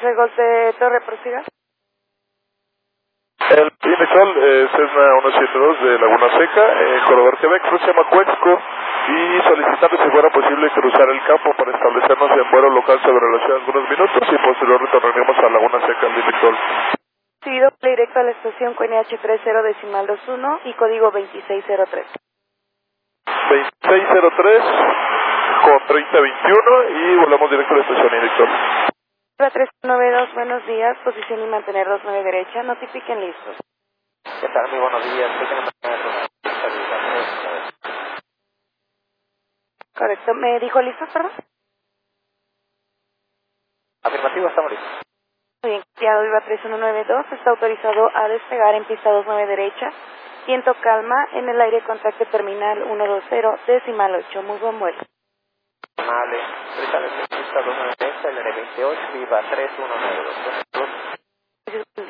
Taxi Golf de Torre, prosiga. El Inexol, Cessna 172 de Laguna Seca, Corredor Quebec, próxima Cuexco, y solicitando si fuera posible cruzar el campo para establecernos en vuelo local sobre la ciudad algunos minutos y posterior retornaremos a Laguna Seca, el Inexol. Seguido directo a la estación QNH 30.21 y código 2603. 2603 con 3021 y volvemos directo a la estación Inexol. 392, buenos días, posición y mantener 29 derecha, notifiquen listos. ¿Qué tal? Muy buenos días. Correcto, ¿me dijo listos, perdón? Afirmativo, estamos listos. Muy bien, Viva Viva 3192, está autorizado a despegar en pista 29 derecha, viento calma, en el aire contacto terminal 120, decimal 8, muy buen vuelo. Vale, pista 29 derecha, el N28, Viva 3192.